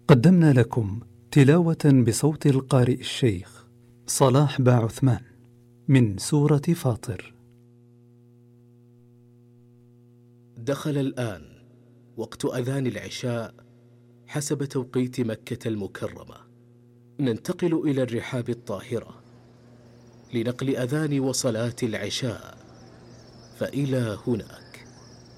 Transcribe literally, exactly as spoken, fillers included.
قدمنا لكم تلاوة بصوت القارئ الشيخ صلاح با عثمان من سورة فاطر. دخل الآن وقت أذان العشاء حسب توقيت مكة المكرمة. ننتقل إلى الرحاب الطاهرة لنقل أذان وصلاة العشاء، فإلى هناك.